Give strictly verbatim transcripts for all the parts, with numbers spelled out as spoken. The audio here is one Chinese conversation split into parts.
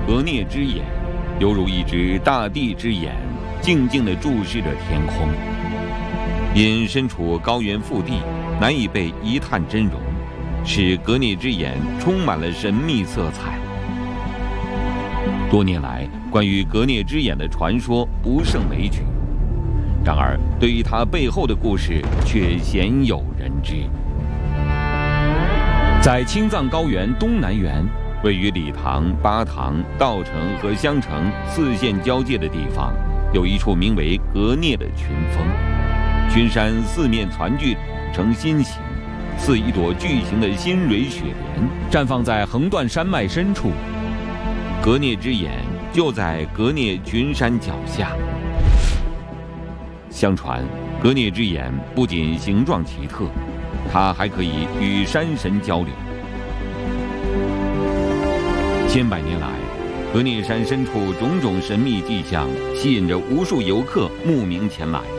格聂之眼，犹如一只大地之眼，静静地注视着天空。因身处高原腹地，难以被一探真容，使格聂之眼充满了神秘色彩。多年来，关于格聂之眼的传说不胜枚举，然而对于它背后的故事却鲜有人知。在青藏高原东南缘，位于理塘、巴塘、稻城和襄城四县交界的地方，有一处名为格聂的群峰。群山四面攒聚成心形，似一朵巨型的新蕊雪莲，绽放在横断山脉深处。格聂之眼就在格聂群山脚下。相传，格聂之眼不仅形状奇特，它还可以与山神交流。千百年来，格聂山深处种种神秘迹象吸引着无数游客慕名前来。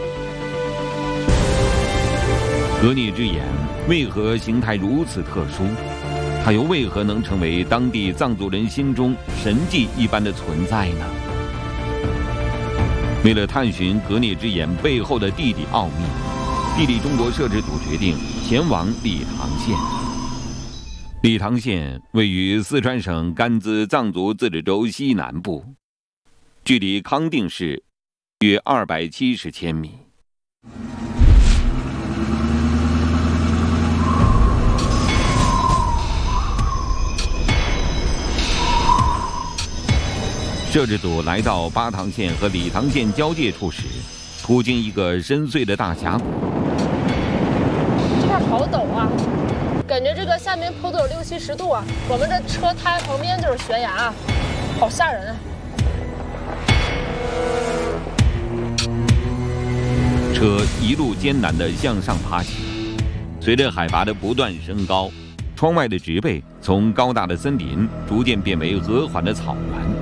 格聂之眼为何形态如此特殊？它又为何能成为当地藏族人心中神迹一般的存在呢？为了探寻格聂之眼背后的地理奥秘，地理中国摄制组决定前往理塘县。理塘县位于四川省甘孜藏族自治州西南部，距离康定市约二百七十千米。摄制组来到巴塘县和理塘县交界处时，途经一个深邃的大峡谷。 这块好陡啊，感觉这个下面坡度有六七十度啊！我们这车胎旁边就是悬崖啊，好吓人啊！ 车一路艰难地向上爬行，随着海拔的不断升高，窗外的植被从高大的森林逐渐变为和缓的草原。